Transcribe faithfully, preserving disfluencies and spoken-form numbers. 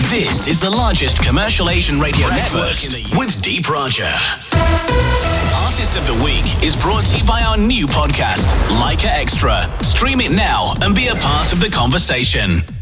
This is the largest commercial Asian radio Breakfast network with Deep Roger. Artist of the Week is brought to you by our new podcast, Leica Extra. Stream it now and be a part of the conversation.